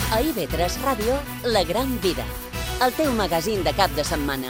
A IB3 Ràdio, La Gran Vida, el teu magazín de cap de setmana.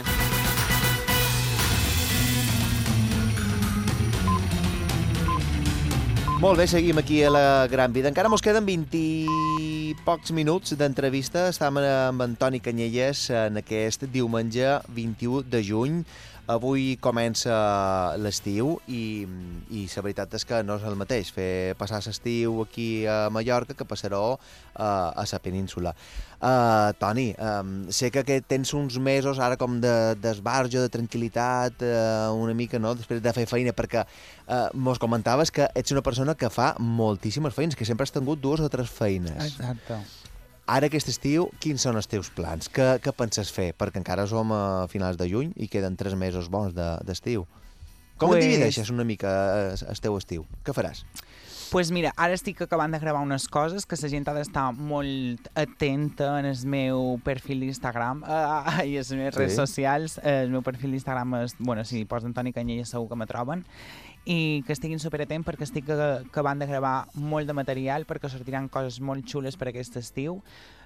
Molt bé, seguim aquí a La Gran Vida. Encara mos queden 20 i pocs minuts d'entrevista. Estem amb Antoni Canyelles en aquest diumenge 21 de juny. Avui comença l'estiu i la veritat és que no és el mateix fer passar l'estiu aquí a Mallorca que passar-ho a la península. Toni, sé que tens uns mesos ara com d'esbarjo, de tranquil·litat, una mica, no?, després de fer feina, perquè mos comentaves que ets una persona que fa moltíssimes feines, que sempre has tingut 2 o 3 feines. Exacte. Ara aquest estiu, quins són els teus plans? Què penses fer? Perquè encara som a finals de juny i queden 3 mesos bons d'estiu. Com et divideixes una mica el teu estiu? Què faràs? Pues mira, ara estic acabant de gravar unes coses que la gent ha d'estar molt atenta en el meu perfil d'Instagram i les meves redes socials. El meu perfil d'Instagram és, bueno, si posen Antoni Canyelles segur que me troben, i que estiguin superatent perquè estic acabant de gravar molt de material perquè sortiran coses molt xules per aquest estiu.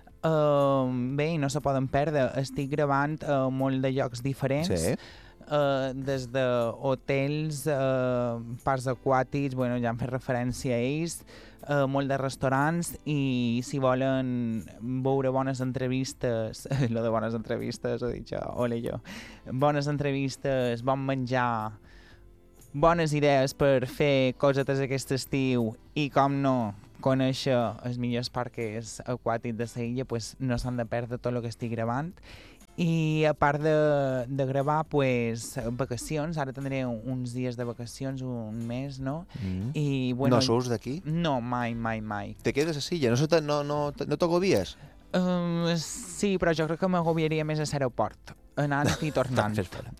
Bé, i no se poden perdre. Estic gravant molt de llocs diferents. Sí. Des d'hotels, parcs aquàtics, bueno, ja han fet referència a ells, molt de restaurants, i si volen veure bones entrevistes, lo de bones entrevistes ho he dit jo, ole jo, bones entrevistes, bon menjar, bones idees per fer cosetes aquest estiu i, com no, conèixer els millors parcs aquàtics de l'illa, pues no s'han de perdre tot el que estic gravant. I a part de gravar, pues, vacacions, ara tindré uns dies de vacacions, un mes, no? I, bueno, No surts d'aquí? No, mai. Te quedes a Silla? No t'agobies? Sí, però jo crec que m'agobiaria més a l'aeroport, anant i tornant.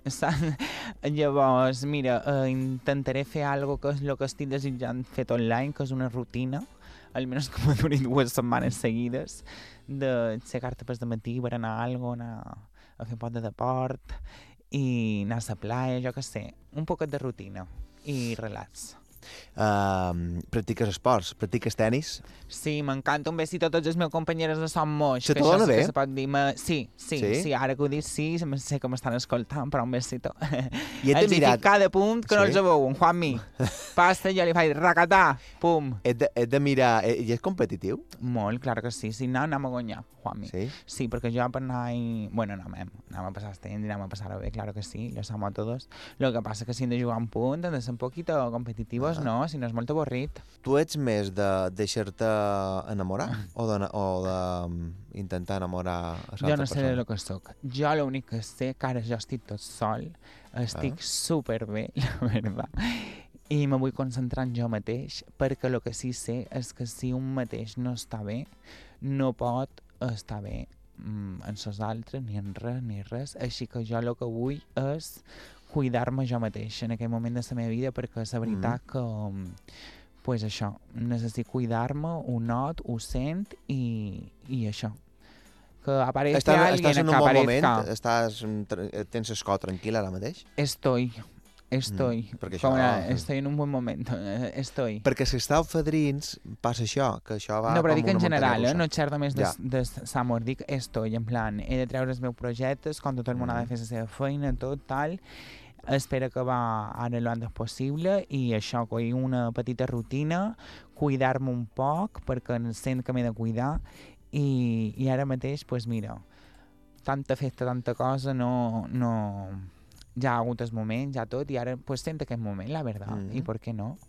Llavors, mira, intentaré fer algo que és el que estic desitjant fet online, que és una rutina, almenys que m'ha durat 2 setmanes seguides, de aixecar-te per matí per anar a algo, anar a fer un poc de deport i anar a la playa, jo què sé, un poquet de rutina i relax. Practiques esports? Practiques tenis? Sí, m'encanta. Un besito a tots els meus companyeros de Son Moix. Se te dona bé? Que se pot dir. Sí, ara que ho dic, sí, sé que m'estan escoltant, però un besito. I els hi fic cada punt que no els veuen. Juanmi, pasta, jo li faig racatà, pum. He de mirar... I és competitiu? Molt, clar que sí. Si no, anem a guanyar, Juanmi. Sí? Sí, perquè jo per anar i... Bueno, anem a passar el temps i anem a passar-ho bé, claro que sí, lo sabemos todos. Lo que passa que si hem de jugar un punt, hem de ser un poquito competitivos, no? Si no és molt avorrit. Tu ets més de deixar-te enamorar o d'intentar enamorar a l'altra persona? Jo no sé el que soc. Jo l'únic que sé, que ara jo estic tot sol, estic superbé, la veritat, i me vull concentrar en jo mateix, perquè el que sí sé és que si un mateix no està bé, no pot estar bé en els altres, ni en res. Així que jo el que vull és cuidar-me jo mateix en aquell moment de la meva vida, perquè és la veritat que, pues això, necessito cuidar-me, ho not, ho sent i això. Que apareixi alguien estàs en un que bon aparezca. moment? Tens el cor tranquil ara mateix? Estoy. Perquè això... Estoy en un bon moment. Estoy. Perquè si estàu fadrins, passa això, que això va no, però com dic en una general, muntanya russa. no xerro més de l'amor, dic estoy, en plan, he de treure els meus projectes, com tot el món ha de fer la seva feina, tot, tal. Espero que va ara lo antes possible i això, coir una petita rutina, cuidar-me un poc, perquè sent que m'he de cuidar, i ara mateix, pues mira, tanta festa, tanta cosa, no... Ja ha hagut el moment, ja tot, i ara pues sent aquest moment, la veritat, i per què no?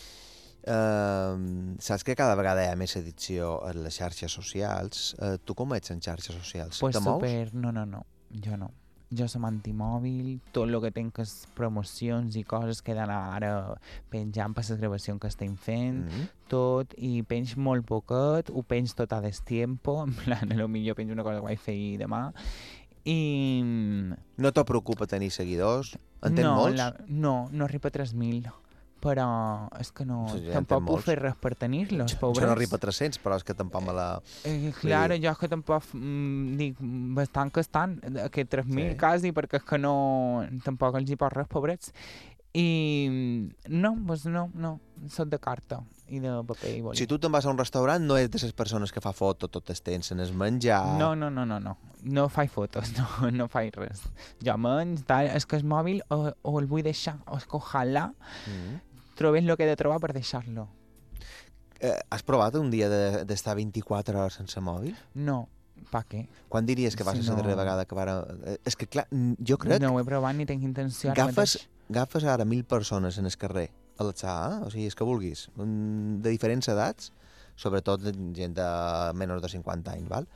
Saps que cada vegada hi ha més addicció a les xarxes socials. Tu com ets en xarxes socials? Pues te mous? No, jo no. Jo som antimòbil, tot el que tinc és promocions i coses que he d'anar ara penjant per les gravacions que estem fent, tot, i penjo molt poquet, ho penjo tot a destiempo, en plan, potser penjo una cosa que vaig fer demà, i... No te preocupa tenir seguidors? En tens molts? No arriba a 3.000. Però és que no... Tampoc puc fer res per tenir-los, pobres. Jo no arriba a 300, però és que tampoc me la... Clar, jo és que tampoc dic bastant que estan, que 3.000 quasi, perquè és que no... Tampoc els hi pot res, pobrets. I no, doncs no, soc de carta. i de paper i boli. Si tu te'n vas a un restaurant, no és de les persones que fa foto tot el temps en el menjar. No faig fotos, no faig res. Jo menys, tal, és que el mòbil o el vull deixar, o és que ojalà trobés el que he de trobar per deixar-lo. Has provat un dia d'estar 24 hores sense mòbil? No, pa què? Quan diries que va ser la darrera vegada que vara... És que, clar, jo crec... No ho he provat ni tinc intenció ara mateix. Agafes ara 1.000 persones en el carrer, a l'atzar, o sigui, és que vulguis, de diferents edats, sobretot gent de menys de 50 anys, val?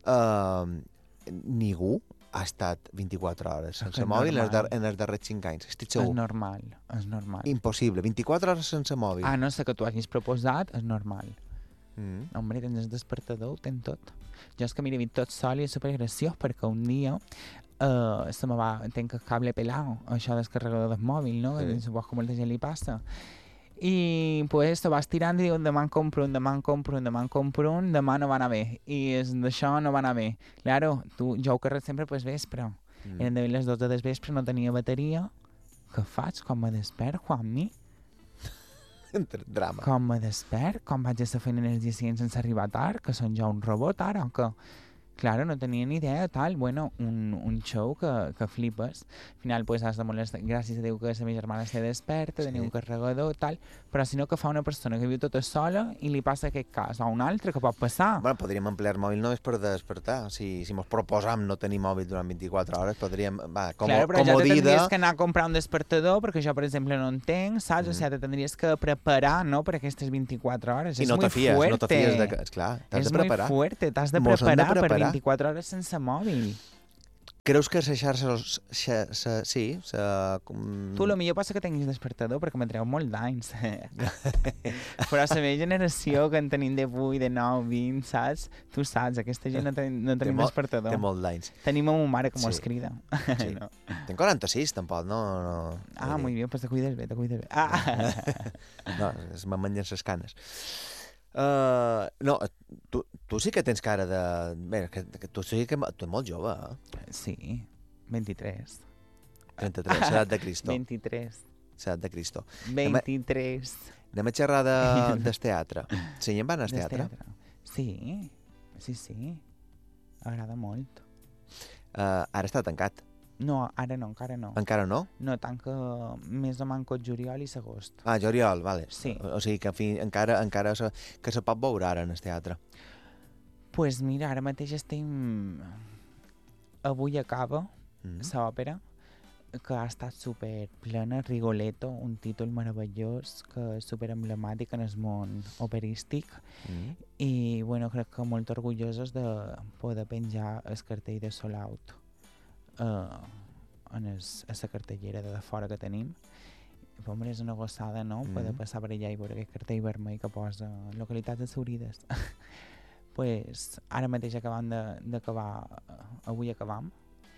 Ningú ha estat 24 hores sense mòbil en els darrers 5 anys, estic segur. És normal. Impossible, 24 hores sense mòbil. A no ser que tu hagis proposat, és normal. Hombre, tens el despertador, ho tens tot. Jo és que m'he vist tot sol i és supergraciós perquè un dia se me va, tenc el cable pelat, això del carregador del mòbil, no? Sí. Suposo que molta gent li passa. I pues te vas tirant i dius demà en compro un, demà no va anar bé. I d'això no va anar bé. Claro, jo ho carrego sempre pues vespre. Eren de les 12 del vespre, no tenia bateria. Què faig? Com me despert, Juanmi? Drama. Com me despert? Com vaig a fer energia sense arribar tard? Que són jo un robot ara o què? Claro, no tenia ni idea, tal. Bueno, un show que flipes. Al final, pues, has de molestar. Gràcies a Déu que la meva germana està desperta, tenia un carregador, tal. Però si no, que fa una persona que viu tota sola i li passa aquest cas, o un altre que pot passar. Bueno, podríem emplear el mòbil només per despertar. Si mos proposam no tenir mòbil durant 24 hores, podríem... Claro, però ja te tindries que anar a comprar un despertador, perquè jo, per exemple, no en tenc, saps? O sigui, te tindries que preparar, no?, per aquestes 24 hores. I no te fies de... Esclar, t'has de preparar. És molt fuerte, t'has de preparar per 24 hores sense mòbil. Creus que la xarxa... Sí. Tu, lo millor passa que tinguis despertador perquè me treu molt d'anys. Però la meva generació, que en tenim de 8, de 9, 20, saps? Tu saps, aquesta gent no tenim despertador. Té molt d'anys. Tenim a ma mare que mos crida. Sí. No. Tenc 46, tampoc, no... Ah, muy bien, pues te cuides bé. No, me mengen les canes. No, tu sí que tens cara de... Bé, que tu sí que... Tu ets molt jove, eh? Sí, 23. 33, l'edat de Cristo. 23. L'edat de Cristo. 23. Anem a xerrar del teatre. Sí, en van al teatre? Sí. Agrada molt. Ara està tancat. No, ara no, encara no. Encara no? No, tanca més o manco juliol i agost. Ah, juliol, vale. Sí. O sigui que encara que se pot veure ara en el teatre. Pues mira, ara mateix estem... Avui acaba l'òpera, que ha estat super plena, Rigoletto, un títol meravellós, que és super emblemàtic en el món operístic. I, bueno, crec que molt orgullosos de poder penjar el cartell de Sold Out a la cartellera de fora que tenim. Hombre, és una gossada, no? Poder passar per allà i veure aquest cartell vermell que posa localitats assaurides. Pues ara mateix acabam d'acabar, avui acabam,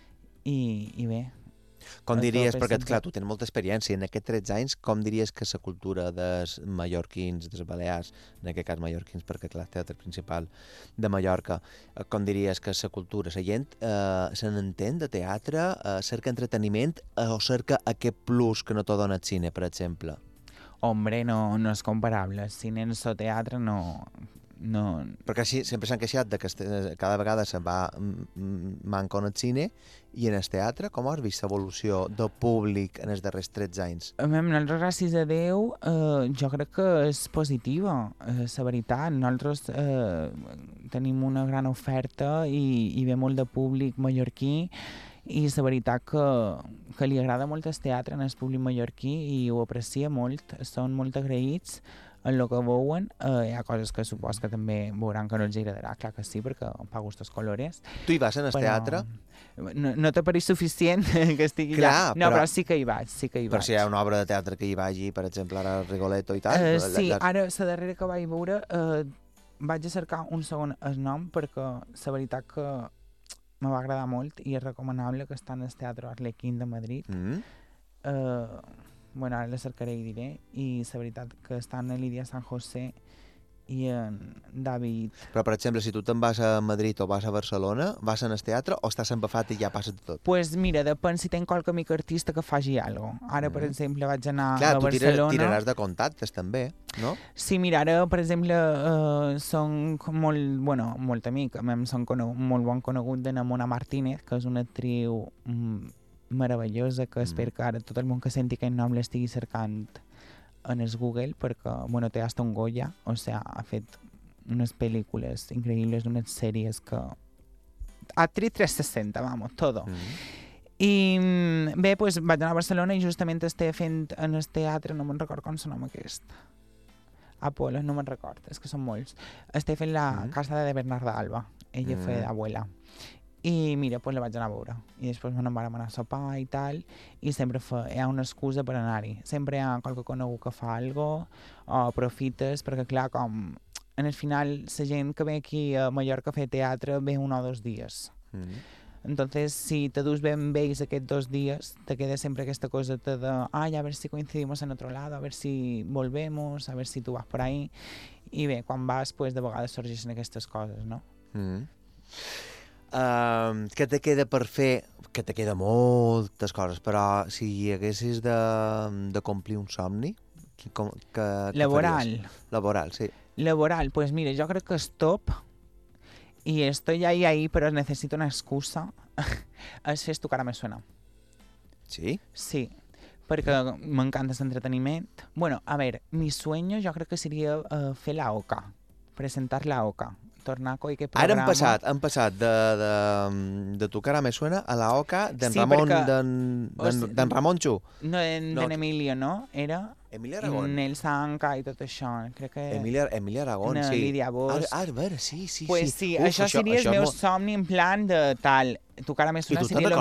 i bé. Com diries, perquè clar, tu tens molta experiència, en aquests 13 anys, com diries que la cultura dels mallorquins, dels balears, en aquest cas mallorquins, perquè clar, el teatre principal de Mallorca, com diries que la cultura, la gent se n'entén de teatre, cerca entreteniment o cerca aquest plus que no t'ho dona el cine, per exemple? Hombre, no és comparable. El cine en el teatre no... Perquè així sempre s'han queixat de que cada vegada se va manca en el cine i en el teatre. Com has vist l'evolució del públic en els darrers 13 anys? Nosaltres, gràcies a Déu, jo crec que és positiva, la veritat. Nosaltres tenim una gran oferta i ve molt de públic mallorquí i la veritat que li agrada molt el teatre en el públic mallorquí i ho aprecia molt, són molt agraïts en el que veuen. Hi ha coses que supos que també veuran que no els agradarà, clar que sí, perquè pa gustos colores. Tu hi vas en el teatre? No t'ha pareix suficient que estigui allà? No, però sí que hi vaig, Però si hi ha una obra de teatre que hi vagi, per exemple, ara Rigoletto i tal... Sí, ara la darrera que vaig veure vaig a cercar un segon el nom perquè la veritat que me va agradar molt i és recomanable, que està en el Teatre Arlequín de Madrid. Bueno, ara la cercaré i diré, i la veritat que està en Lídia San José i en David. Però, per exemple, si tu te'n vas a Madrid o vas a Barcelona, vas en el teatre o estàs empafat i ja passa tot? Pues mira, depèn si tenc qualque amic artista que faci alguna cosa. Ara, per exemple, vaig anar Clar, a Barcelona. Clar, tu tiraràs de contactes, també, no? Sí, mira, ara, per exemple, són molt amic, a mi em són molt bon conegut de Mona Martínez, que és una actriu meravellosa, que espero que ara tot el món que senti aquest nom l'estigui cercant en el Google, perquè, té hasta un Goya, o sea, ha fet unes pel·lícules increïbles, unes sèries que... Actriz 360, vamos, todo. I bé, pues, vaig anar a Barcelona i justament estic fent en el teatre, no me'n record com se nom aquest. Apolo, no me'n record, és que són molts. Estic fent la casa de Bernarda Alba, ella feia d'abuela. I mira, pues la vaig anar a veure. I després vam anar a sopar i tal, i sempre hi ha una excusa per anar-hi. Sempre hi ha qualque conegut que fa alguna cosa, o aprofites, perquè clar, com en el final la gent que ve aquí a Mallorca a fer teatre ve 1 o 2 dies. Entonces, si te dus ben veis aquests 2 dies, te queda sempre aquesta cosa de a ver si coincidimos en otro lado, a ver si volvemos, a ver si tu vas por ahí. I bé, quan vas, pues, de vegades sorgeixen aquestes coses, no? Què te queda per fer? Que te queda moltes coses, però si hi haguessis de complir un somni, què Laboral. faries? Laboral, sí. Laboral, pues mira, jo crec que és top y estoy ahí, pero necesito una excusa. És Tu cara me suena. Sí? Sí, perquè m'encanta l'entreteniment. Bueno, a ver, mi sueño jo crec que seria fer la OCA, presentar la OCA. Tornar a qualque programa. Ara hem passat de Tu cara me suena a la OCA d'en Sí, Ramon, perquè- d'en Ramonxo. No, d'en Emilio, no? Era Emilia Aragón. Nel Sanca i tot això. Crec que... Emilia Aragón, Na sí. Lídia Bosch. A veure, sí. Pues sí, Uf, això seria el meu somni en plan de tal. Tu cara me suena I tu seria